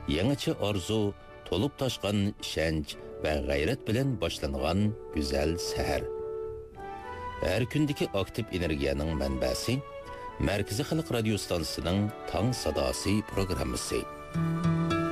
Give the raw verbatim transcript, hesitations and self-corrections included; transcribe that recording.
yangicha orzu, to'lib toshgan ishonch va g'ayrat bilan boshlangan go'zal sahar. Har kundagi aktiv energiyaning manbasi Markaziy xalq radio stansiyasining Tong sadosi programmasi.